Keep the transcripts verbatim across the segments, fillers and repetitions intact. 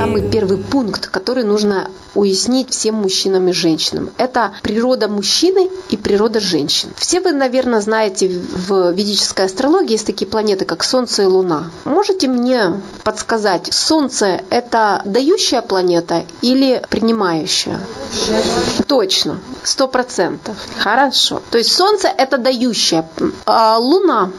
самый первый пункт, который нужно уяснить всем мужчинам и женщинам. Это природа мужчины и природа женщин. Все вы, наверное, знаете, в ведической астрологии есть такие планеты, как Солнце и Луна. Можете мне подсказать, Солнце – это дающая планета или принимающая? Точно, сто процентов. Хорошо. То есть Солнце – это дающая, а Луна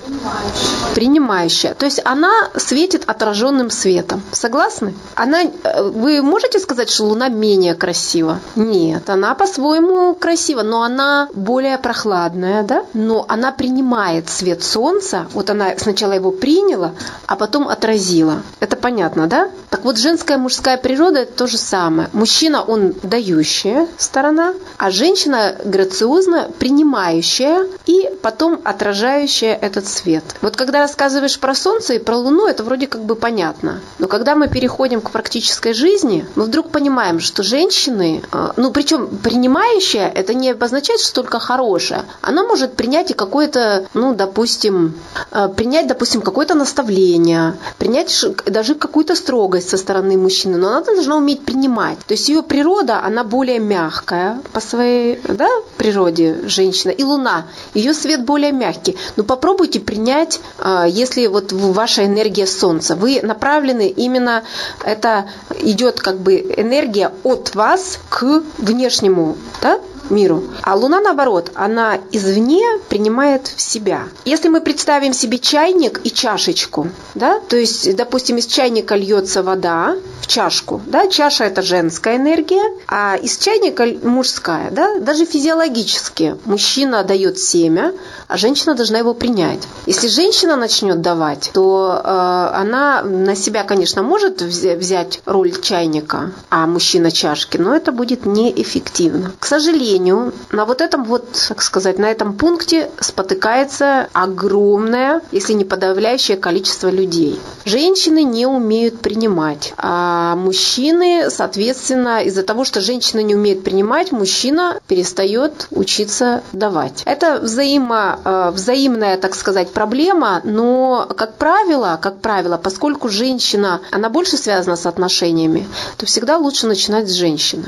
– принимающая. То есть она светит отраженным светом. Согласны? Она, вы можете сказать, что Луна менее красива? Нет, она по-своему красива, но она более прохладная, да? Но она принимает свет Солнца. Вот она сначала его приняла, а потом отразила. Это понятно, да? Так вот, женская и мужская природа – это то же самое. Мужчина, он дающая сторона, а женщина грациозно принимающая и потом отражающая этот свет. Вот когда рассказываешь про Солнце и про Луну, это вроде как бы понятно. Но когда мы переходим к практической жизни, мы вдруг понимаем, что женщины, ну причем принимающая, это не обозначает, что только хорошая. Она может принять и какое-то, ну допустим, принять, допустим, какое-то наставление, принять даже какую-то строгость со стороны мужчины, но она должна уметь принимать. То есть ее природа, она более мягкая по своей, да, природе женщина. И Луна, ее свет более мягкий. Но попробуйте принять, если вот ваша энергия Солнца, вы направлены именно, это идет как бы энергия от вас к внешнему, да, миру. А Луна, наоборот, она извне принимает в себя. Если мы представим себе чайник и чашечку, да, то есть, допустим, из чайника льется вода в чашку, да, чаша – это женская энергия, а из чайника мужская, да, даже физиологически мужчина дает семя, а женщина должна его принять. Если женщина начнет давать, то э, она на себя, конечно, может взять роль чайника, а мужчина чашки, но это будет неэффективно. К сожалению, на вот этом вот, так сказать, на этом пункте спотыкается огромное, если не подавляющее количество людей. Женщины не умеют принимать, а мужчины, соответственно, из-за того, что женщина не умеет принимать, мужчина перестает учиться давать. Это взаимо взаимная, так сказать, проблема, но, как правило, как правило, поскольку женщина, она больше связана с отношениями, то всегда лучше начинать с женщины.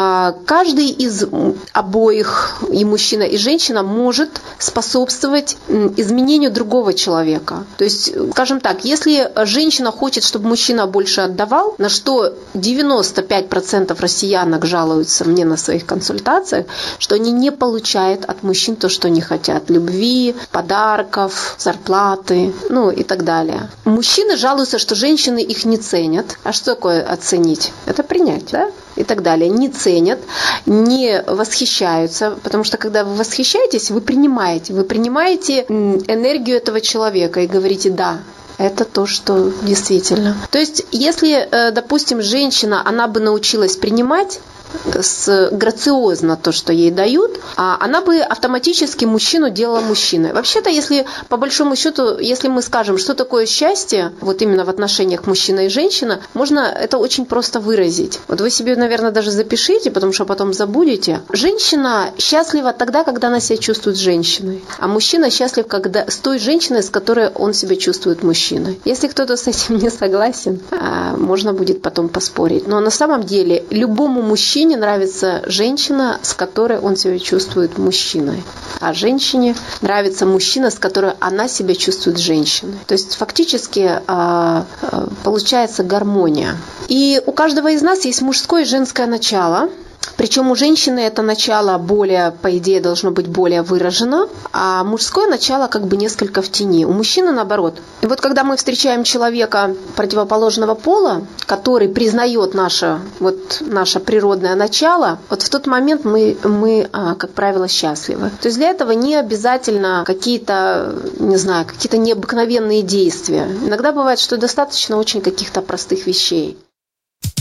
Каждый из обоих, и мужчина, и женщина, может способствовать изменению другого человека. То есть, скажем так, если женщина хочет, чтобы мужчина больше отдавал, на что девяносто пять процентов россиянок жалуются мне на своих консультациях, что они не получают от мужчин то, что они хотят. Любви, подарков, зарплаты, ну и так далее. Мужчины жалуются, что женщины их не ценят. А что такое оценить? Это принять, да? И так далее. Не ценят, не восхищаются, потому что когда вы восхищаетесь, вы принимаете. Вы принимаете энергию этого человека и говорите «да». Это то, что действительно. То есть, если, допустим, женщина, она бы научилась принимать с, грациозно то, что ей дают, а она бы автоматически мужчину делала мужчиной. Вообще-то, если по большому счету, если мы скажем, что такое счастье, вот именно в отношениях мужчина и женщина, можно это очень просто выразить. Вот вы себе, наверное, даже запишите, потому что потом забудете. Женщина счастлива тогда, когда она себя чувствует женщиной, а мужчина счастлив когда, с той женщиной, с которой он себя чувствует мужчиной. Если кто-то с этим не согласен, можно будет потом поспорить. Но на самом деле любому мужчине нравится женщина, с которой он себя чувствует мужчиной. А женщине нравится мужчина, с которой она себя чувствует женщиной. То есть фактически получается гармония. И у каждого из нас есть мужское и женское начало. Причем у женщины это начало более, по идее, должно быть более выражено, а мужское начало как бы несколько в тени. У мужчины наоборот. И вот когда мы встречаем человека противоположного пола, который признает наше, вот, наше природное начало, вот в тот момент мы, мы, как правило, счастливы. То есть для этого не обязательно какие-то, не знаю, какие-то необыкновенные действия. Иногда бывает, что достаточно очень каких-то простых вещей.